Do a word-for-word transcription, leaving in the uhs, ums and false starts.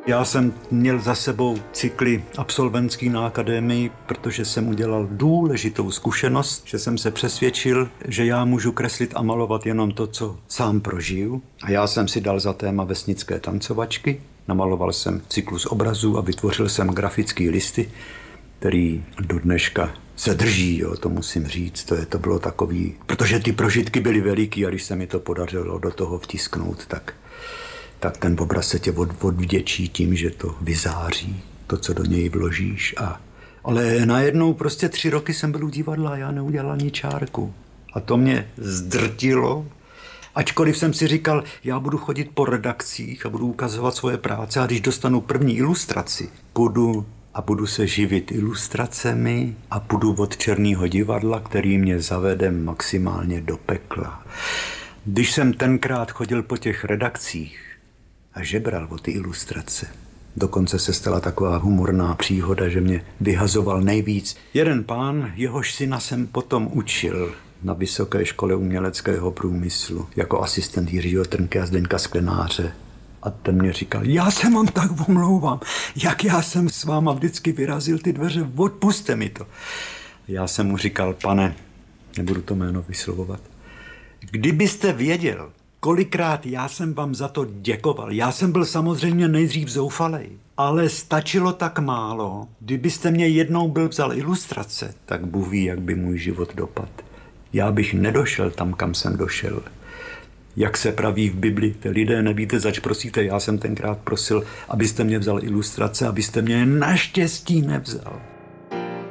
Já jsem měl za sebou cykly absolventský na akademii, protože jsem udělal důležitou zkušenost, že jsem se přesvědčil, že já můžu kreslit a malovat jenom to, co sám prožiju. A já jsem si dal za téma vesnické tancovačky, namaloval jsem cyklus obrazů a vytvořil jsem grafické listy, který do dneška se drží, jo, to musím říct, to, je, to bylo takový, protože ty prožitky byly veliký a když se mi to podařilo do toho vtisknout, tak tak ten obraz se tě od, odvděčí tím, že to vyzáří, to, co do něj vložíš. A, ale najednou prostě tři roky jsem byl u divadla a já neudělal ani čárku. A to mě zdrtilo, ačkoliv jsem si říkal, já budu chodit po redakcích a budu ukazovat svoje práce a když dostanu první ilustraci, půjdu a budu se živit ilustracemi a půjdu od Černého divadla, který mě zavede maximálně do pekla. Když jsem tenkrát chodil po těch redakcích a žebral o ty ilustrace. Dokonce se stala taková humorná příhoda, že mě vyhazoval nejvíc. Jeden pán, jehož syna jsem potom učil na Vysoké škole uměleckého průmyslu jako asistent Jiřího Trnky a Zdeňka Sklenáře. A ten mě říkal, já se vám tak omlouvám, jak já jsem s váma vždycky vyrazil ty dveře, odpuste mi to. Já jsem mu říkal, pane, nebudu to jméno vyslovovat, kdybyste věděl, kolikrát já jsem vám za to děkoval. Já jsem byl samozřejmě nejdřív zoufalej, ale stačilo tak málo. Kdybyste mě jednou byl vzal ilustrace, tak Bůh ví, jak by můj život dopad. Já bych nedošel tam, kam jsem došel. Jak se praví v Bibli, ty lidé nevíte, zač prosíte. Já jsem tenkrát prosil, abyste mě vzal ilustrace, abyste mě naštěstí nevzal.